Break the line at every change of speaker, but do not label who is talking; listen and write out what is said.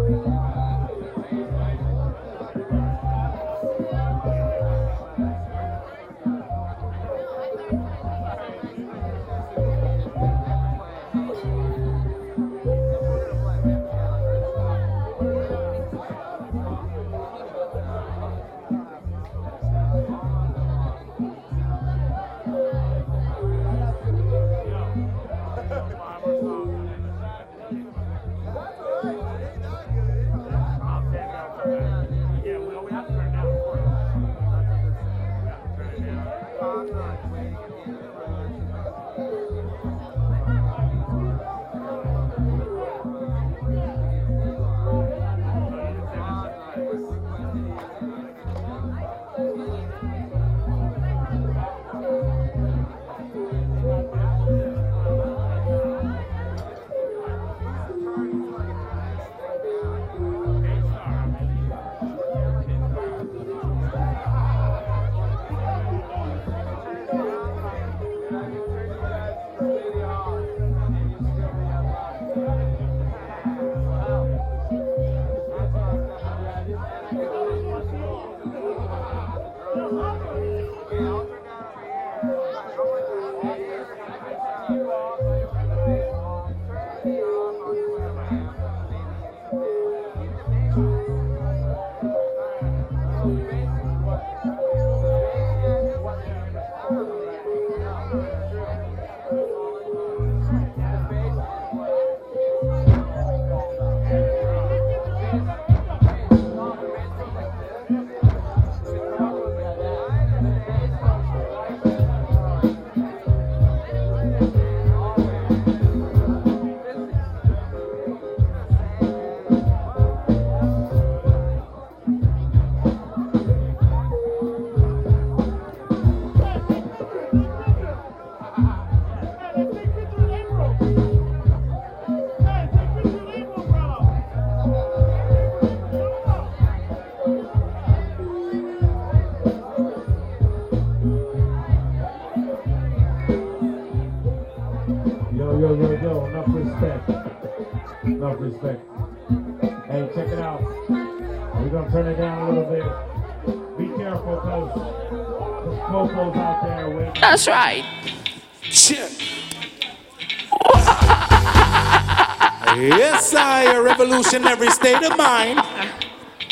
Yo, enough respect. Enough respect. Hey, check it out. We're gonna turn it down a little bit. Be careful, cause there's popos out there waiting.
That's right.
Check. Yes, I, a revolutionary state of mind.